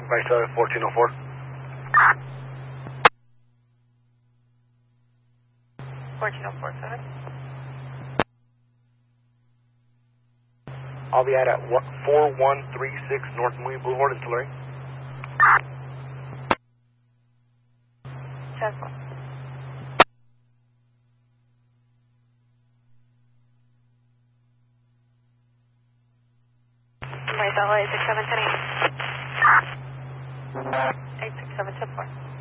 Right, 1404. I'll be at 4136 North Mooney Boulevard in Tulare. Chest 1. Right, LA 6710 8. 867 10 4.